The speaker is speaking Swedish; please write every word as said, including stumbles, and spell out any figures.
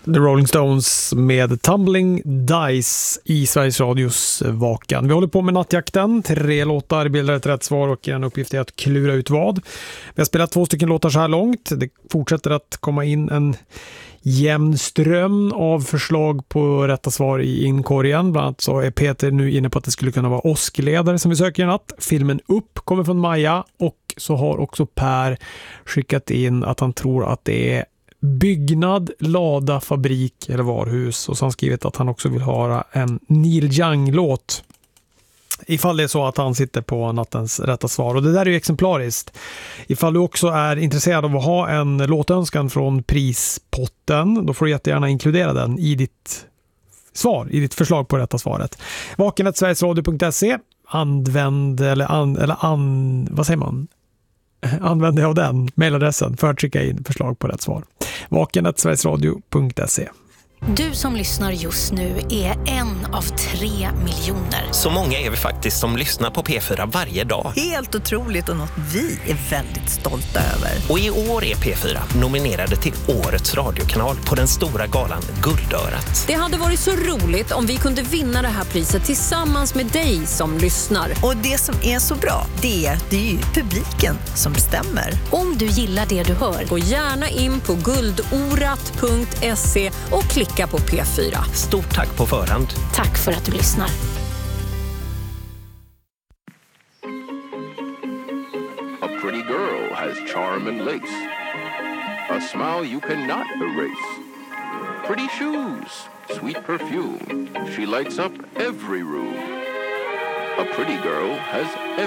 The Rolling Stones med Tumbling Dice i Sveriges Radios Vakan. Vi håller på med nattjakten. Tre låtar bildar ett rätt svar och en uppgift är att klura ut vad. Vi har spelat två stycken låtar så här långt. Det fortsätter att komma in en jämn ström av förslag på rätta svar i inkorgen. Bland annat så är Peter nu inne på att det skulle kunna vara åskledare som vi söker i natt. Filmen Upp kommer från Maja och så har också Per skickat in att han tror att det är byggnad, lada, fabrik eller varhus. Och så har han skrivit att han också vill höra en Neil Young-låt. Ifall det är så att han sitter på nattens rätta svar. Och det där är ju exemplariskt. Ifall du också är intresserad av att ha en låtönskan från prispotten, då får du jättegärna inkludera den i ditt svar, i ditt förslag på rätta svaret. vaken snabel-a sverigesradio punkt se. Använd eller, an, eller an, vad säger man? Använd dig av den mailadressen för att skicka in förslag på rätt svar. vaken snabel-a sverigesradio punkt se. Du som lyssnar just nu är en av tre miljoner. Så många är vi faktiskt som lyssnar på P fyra varje dag. Helt otroligt och något vi är väldigt stolta över. Och i år är P fyra nominerade till Årets radiokanal på den stora galan Guldörat. Det hade varit så roligt om vi kunde vinna det här priset tillsammans med dig som lyssnar. Och det som är så bra, det är, det är ju publiken som bestämmer. Om du gillar det du hör, gå gärna in på guldorat punkt se och klicka på P fyra. Stort tack på förhand. Tack för att du lyssnar. A pretty girl has charm and lace, a smile you cannot erase, pretty shoes, sweet perfume, she lights up every room. A pretty girl has